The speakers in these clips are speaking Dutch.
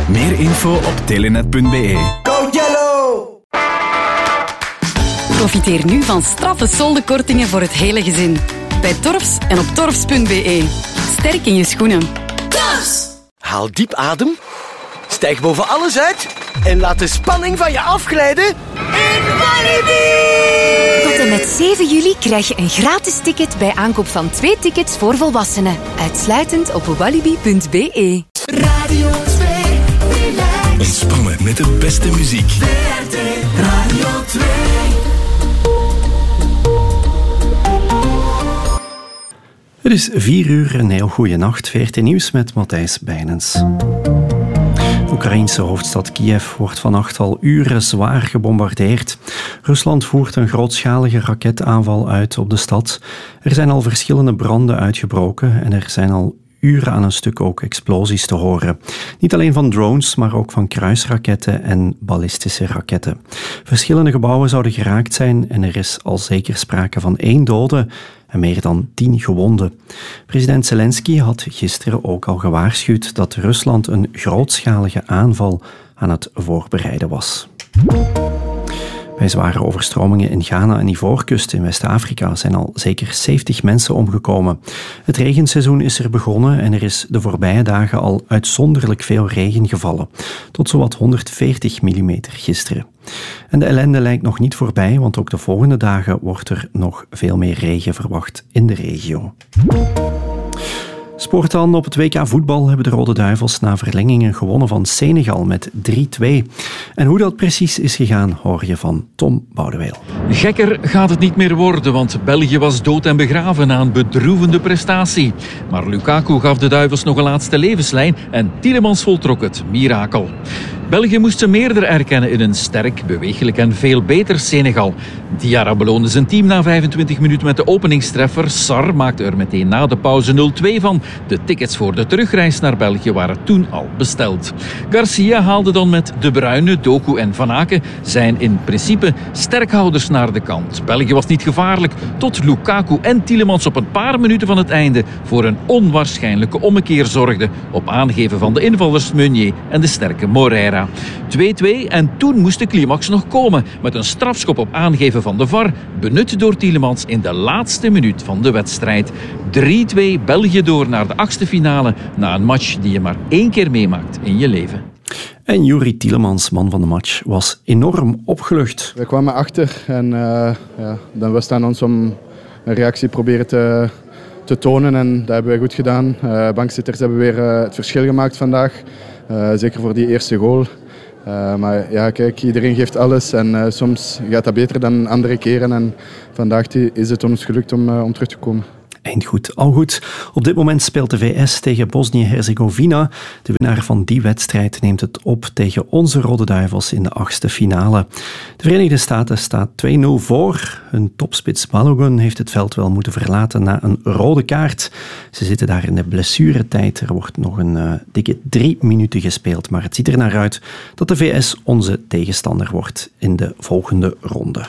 Meer info op telenet.be. Go Yellow! Profiteer nu van straffe soldenkortingen voor het hele gezin. Bij Torfs en op torfs.be. Sterk in je schoenen. Torfs! Haal diep adem. Stijg boven alles uit. En laat de spanning van je afglijden in Walibi! Tot en met 7 juli krijg je een gratis ticket bij aankoop van 2 tickets voor volwassenen. Uitsluitend op walibi.be. Radio 2, relax. Ontspannen met de beste muziek. VRT Radio 2. Het is 4 uur, een heel goede nacht. VRT Nieuws met Matthijs Bijnens. De Oekraïense hoofdstad Kiev wordt vannacht al uren zwaar gebombardeerd. Rusland voert een grootschalige raketaanval uit op de stad. Er zijn al verschillende branden uitgebroken en er zijn al uren aan een stuk ook explosies te horen. Niet alleen van drones, maar ook van kruisraketten en ballistische raketten. Verschillende gebouwen zouden geraakt zijn en er is al zeker sprake van 1 dode en meer dan 10 gewonden. President Zelensky had gisteren ook al gewaarschuwd dat Rusland een grootschalige aanval aan het voorbereiden was. Bij zware overstromingen in Ghana en Ivoorkust in West-Afrika zijn al zeker 70 mensen omgekomen. Het regenseizoen is er begonnen en er is de voorbije dagen al uitzonderlijk veel regen gevallen. Tot zowat 140 mm gisteren. En de ellende lijkt nog niet voorbij, want ook de volgende dagen wordt er nog veel meer regen verwacht in de regio. Sport dan. Op het WK voetbal hebben de Rode Duivels na verlengingen gewonnen van Senegal met 3-2. En hoe dat precies is gegaan, hoor je van Tom Boudeweel. Gekker gaat het niet meer worden, want België was dood en begraven na een bedroevende prestatie. Maar Lukaku gaf de Duivels nog een laatste levenslijn en Tielemans voltrok het mirakel. België moest ze meerder erkennen in een sterk, beweeglijk en veel beter Senegal. Diarra beloonde zijn team na 25 minuten met de openingstreffer. Sarr maakte er meteen na de pauze 0-2 van. De tickets voor de terugreis naar België waren toen al besteld. Garcia haalde dan met De Bruyne, Doku en Van Aken zijn in principe sterkhouders naar de kant. België was niet gevaarlijk tot Lukaku en Tielemans op een paar minuten van het einde voor een onwaarschijnlijke ommekeer zorgden op aangeven van de invallers Meunier en de sterke Moreira. 2-2 en toen moest de climax nog komen met een strafschop op aangeven van de VAR, benut door Tielemans in de laatste minuut van de wedstrijd. 3-2 België door naar de 8e finale na een match die je maar 1 keer meemaakt in je leven. En Juri Tielemans, man van de match, was enorm opgelucht. We kwamen achter en dan was het aan ons om een reactie proberen te tonen en dat hebben we goed gedaan. Bankzitters hebben weer het verschil gemaakt vandaag. Zeker voor die eerste goal. Maar ja, kijk, iedereen geeft alles en soms gaat dat beter dan andere keren. En vandaag is het ons gelukt om terug te komen. Eindgoed, al goed. Op dit moment speelt de VS tegen Bosnië-Herzegovina. De winnaar van die wedstrijd neemt het op tegen onze Rode Duivels in de 8e finale. De Verenigde Staten staat 2-0 voor. Hun topspits Balogun heeft het veld wel moeten verlaten na een rode kaart. Ze zitten daar in de blessuretijd. Er wordt nog een dikke 3 minuten gespeeld. Maar het ziet er naar uit dat de VS onze tegenstander wordt in de volgende ronde.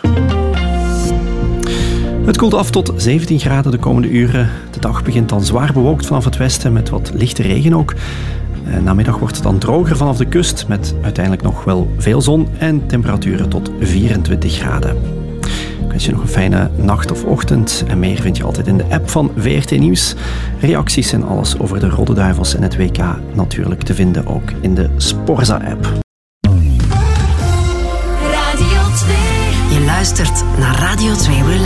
Het koelt af tot 17 graden de komende uren. De dag begint dan zwaar bewolkt vanaf het westen met wat lichte regen ook. Namiddag wordt het dan droger vanaf de kust met uiteindelijk nog wel veel zon en temperaturen tot 24 graden. Ik wens je nog een fijne nacht of ochtend en meer vind je altijd in de app van VRT Nieuws. Reacties en alles over de Rode Duivels en het WK natuurlijk te vinden ook in de Sporza-app. Radio 2. Je luistert naar Radio 2 Relax.